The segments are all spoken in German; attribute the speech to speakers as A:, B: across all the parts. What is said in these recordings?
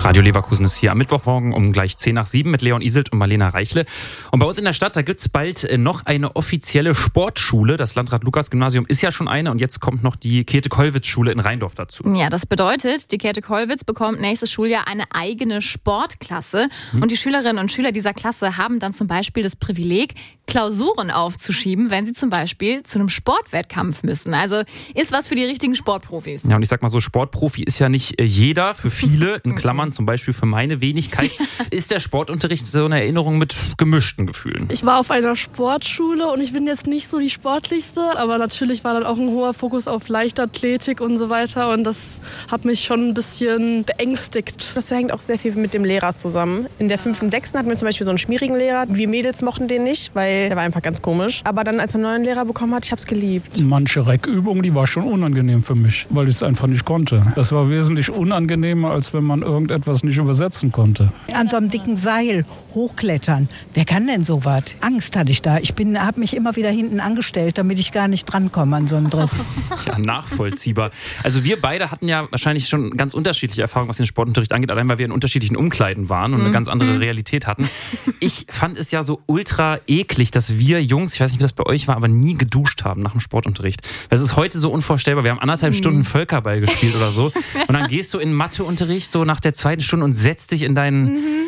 A: Radio Leverkusen ist hier am Mittwochmorgen um gleich 6:50 mit Leon Iselt und Marlena Reichle. Und bei uns in der Stadt, da gibt es bald noch eine offizielle Sportschule. Das Landrat-Lukas-Gymnasium ist ja schon eine und jetzt kommt noch die Käthe-Kollwitz-Schule in Rheindorf dazu.
B: Ja, das bedeutet, die Käthe-Kollwitz bekommt nächstes Schuljahr eine eigene Sportklasse. Und die Schülerinnen und Schüler dieser Klasse haben dann zum Beispiel das Privileg, Klausuren aufzuschieben, wenn sie zum Beispiel zu einem Sportwettkampf müssen. Also ist was für die richtigen Sportprofis.
A: Ja, und ich sag mal so, Sportprofi ist ja nicht jeder. Für viele, in Klammern zum Beispiel für meine Wenigkeit, ist der Sportunterricht so eine Erinnerung mit gemischten Gefühlen.
C: Ich war auf einer Sportschule und ich bin jetzt nicht so die sportlichste, aber natürlich war dann auch ein hoher Fokus auf Leichtathletik und so weiter und das hat mich schon ein bisschen beängstigt.
D: Das hängt auch sehr viel mit dem Lehrer zusammen. In der 5. und 6. hatten wir zum Beispiel so einen schmierigen Lehrer. Wir Mädels mochten den nicht, weil der war einfach ganz komisch. Aber dann, als man einen neuen Lehrer bekommen hat, ich habe es geliebt.
E: Manche Reckübung, die war schon unangenehm für mich, weil ich es einfach nicht konnte. Das war wesentlich unangenehmer, als wenn man irgendetwas nicht übersetzen konnte.
F: An so einem dicken Seil hochklettern. Wer kann denn sowas? Angst hatte ich da. Ich habe mich immer wieder hinten angestellt, damit ich gar nicht drankomme an so einen Driss.
A: Ja, nachvollziehbar. Also wir beide hatten ja wahrscheinlich schon ganz unterschiedliche Erfahrungen, was den Sportunterricht angeht, allein weil wir in unterschiedlichen Umkleiden waren und eine ganz andere Realität hatten. Ich fand es ja so ultra eklig, dass wir Jungs, ich weiß nicht, wie das bei euch war, aber nie geduscht haben nach dem Sportunterricht. Das ist heute so unvorstellbar. Wir haben 1,5 Stunden Völkerball gespielt oder so und dann gehst du in Matheunterricht so nach der 2. Stunde und setzt dich in deinen...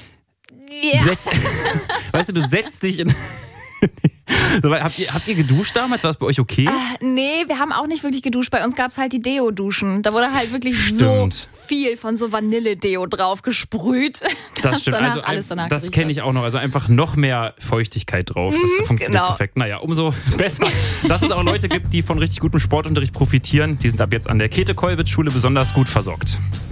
A: Weißt du setzt dich in... Habt ihr geduscht damals? War es bei euch okay?
B: Nee, wir haben auch nicht wirklich geduscht. Bei uns gab es halt die Deo-Duschen. Da wurde halt wirklich so viel von so Vanille-Deo drauf gesprüht.
A: Das stimmt. Also das kenne ich auch noch. Also einfach noch mehr Feuchtigkeit drauf. Das funktioniert perfekt. Naja, umso besser, dass es auch Leute gibt, die von richtig gutem Sportunterricht profitieren. Die sind ab jetzt an der Käthe-Kollwitz-Schule besonders gut versorgt.